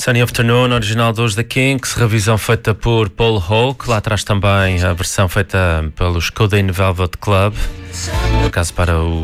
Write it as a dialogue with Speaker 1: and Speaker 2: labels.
Speaker 1: Sunny Afternoon, original dos The Kinks, revisão feita por Paul Hoke. Lá atrás também a versão feita pelos Codeine Velvet Club, no caso para o